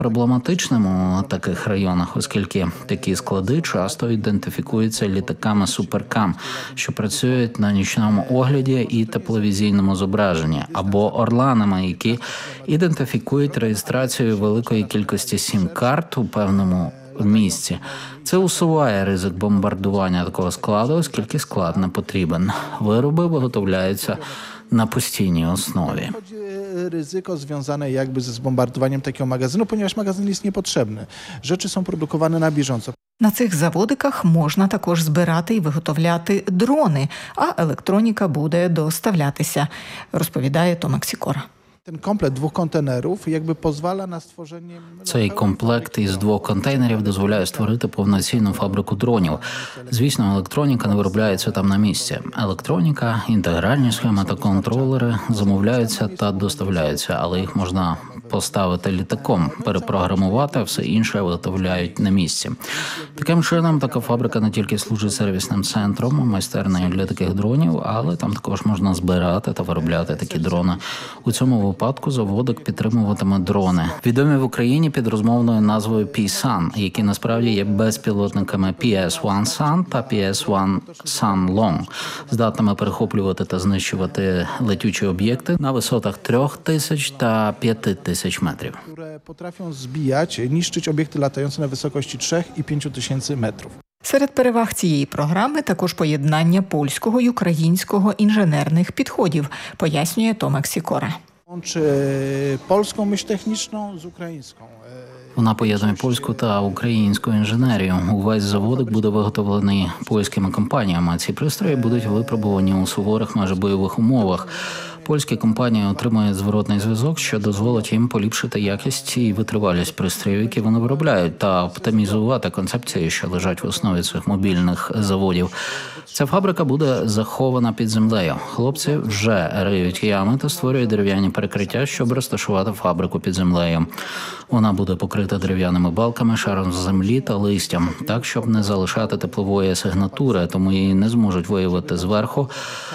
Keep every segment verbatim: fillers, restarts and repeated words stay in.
Проблематичним у таких районах, оскільки такі склади часто ідентифікуються літаками суперкам, що працюють на нічному огляді і тепловізійному зображенні, або орланами, які ідентифікують реєстрацію великої кількості сім-карт у певному місці. Це усуває ризик бомбардування такого складу, оскільки склад не потрібен. Вироби виготовляються на постійній основі. Ryzyko związane jakby ze zbombardowaniem takiego magazynu, ponieważ magazyn jest niepotrzebny. Rzeczy są produkowane na bieżąco. На цих заводиках можна також збирати і виготовляти дрони, а електроніка буде доставлятися, розповідає Томак Сікора. Ten komplet dwóch kontenerów jakby pozwala na stworzenie... Цей комплект із двох контейнерів дозволяє створити повноцінну фабрику дронів. Звісно, електроніка не виробляється там на місці. Електроніка, інтегральні схеми та контролери замовляються та доставляються, але їх можна поставити літаком, перепрограмувати, а все інше виготовляють на місці. Таким чином, така фабрика не тільки служить сервісним центром, майстернею для таких дронів, але там також можна збирати та виробляти такі дрони. У цьому випадку заводик підтримуватиме дрони, відомі в Україні під розмовною назвою Пі-сан, які насправді є безпілотниками Пі Ес один Сан та Пі Ес один Сан Лонг, здатними перехоплювати та знищувати летючі об'єкти на висотах трьох тисяч та п'яти тисяч метрів. Które potrafią zbijać, niszczyć obiekty latające na wysokości trzech i pięciu tysięcy metrów. Серед переваг цієї програми також поєднання польського й українського інженерних підходів, пояснює Томак Сікора. Łączy polską myśl techniczną z ukraińską. Вона поєднує польську та українську інженерію. Увесь заводик буде виготовлений польськими компаніями. Ці пристрої будуть випробувані у суворих майже бойових умовах. Польські компанії отримують зворотний зв'язок, що дозволить їм поліпшити якість і витривалість пристроїв, які вони виробляють, та оптимізувати концепції, що лежать в основі цих мобільних заводів. Ця фабрика буде захована під землею. Хлопці вже риють ями та створюють дерев'яні перекриття, щоб розташувати фабрику під землею. Вона буде покрита дерев'яними балками, шаром з землі та листям, так, щоб не залишати теплової сигнатури, тому її не зможуть виявити зверху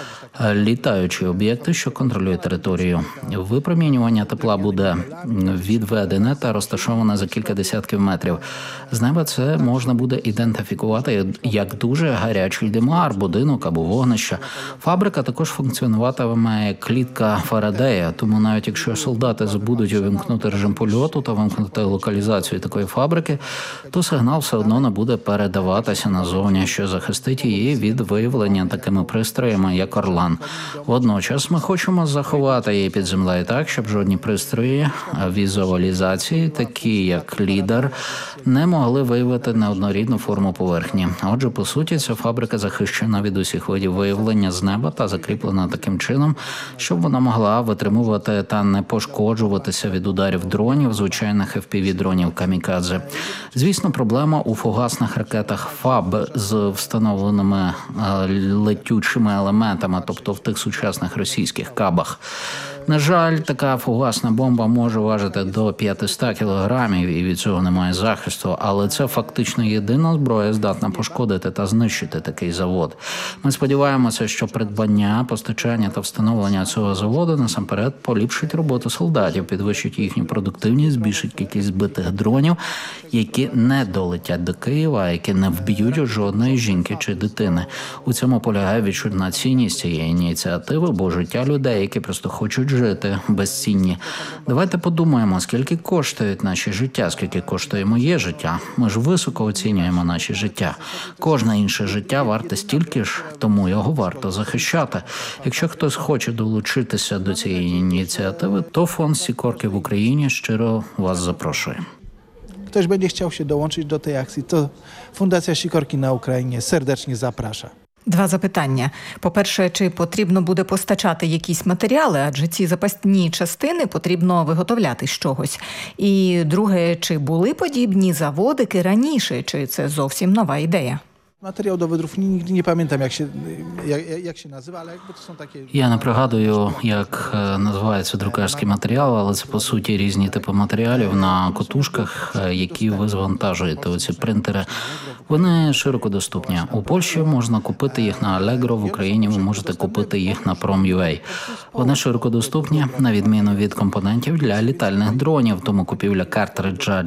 літаючі об'єкти, що контролюють територію. Випромінювання тепла буде відведене та розташоване за кілька десятків метрів. З неба це можна буде ідентифікувати як дуже гарячий димар, будинок або вогнище. Фабрика також функціонуватиме як клітка Фарадея, тому навіть якщо солдати забудуть увімкнути режим польоту та вимкнути локалізацію такої фабрики, то сигнал все одно не буде передаватися назовні, що захистить її від виявлення такими пристроями, як Орлан. Водночас ми хочемо заховати її під землею так, щоб жодні пристрої візуалізації, такі як лідар, не могли виявити неоднорідну форму поверхні. Отже, по суті, ця фабрика захищена від усіх видів виявлення з неба та закріплена таким чином, щоб вона могла витримувати та не пошкоджуватися від ударів дронів, звичайних еф пі ві-дронів «Камікадзе». Звісно, проблема у фугасних ракетах ФАБ з встановленими летючими елементами, тобто в тих сучасних російських кабах. На жаль, така фугасна бомба може важити до п'ятсот кілограмів і від цього немає захисту, але це фактично єдина зброя, здатна пошкодити та знищити такий завод. Ми сподіваємося, що придбання, постачання та встановлення цього заводу насамперед поліпшить роботу солдатів, підвищить їхню продуктивність, збільшить кількість збитих дронів, які не долетять до Києва, які не вб'ють жодної жінки чи дитини. У цьому полягає відчутна цінність цієї ініціативи, бо життя людей, які просто хочуть жити, безцінні. Давайте подумаємо, скільки коштують наші життя, скільки коштує моє життя. Ми ж високо оцінюємо наші життя. Кожне інше життя варте стільки ж, тому його варто захищати. Якщо хтось хоче долучитися до цієї ініціативи, то фонд Сікорки в Україні щиро вас запрошує. Ktoś będzie chciał się dołączyć do tej akcji, to Fundacja Sikorki na Ukrainie serdecznie zaprasza. Два запитання. По-перше, чи потрібно буде постачати якісь матеріали, адже ці запасні частини потрібно виготовляти з чогось. І друге, чи були подібні заводики раніше, чи це зовсім нова ідея? Materiał do wydrów, nigdy nie pamiętam jak się, jak, jak się nazywa, ale jakby to są takie... Я не пригадую, як називається друкарський матеріал, але це, по суті, різні типи матеріалів на котушках, які ви звантажуєте. Оці принтери Вони широко доступні. У Польщі можна купити їх на Allegro, в Україні ви можете купити їх на Prom.ua. Вони широко доступні, на відміну від компонентів для літальних дронів, тому купівля картриджа